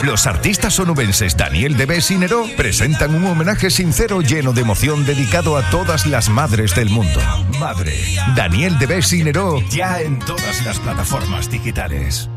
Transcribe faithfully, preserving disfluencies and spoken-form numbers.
Los artistas onubenses Daniel Deves y Neró presentan un homenaje sincero lleno de emoción dedicado a todas las madres del mundo. Madre. Daniel Deves y Neró ya en todas las plataformas digitales.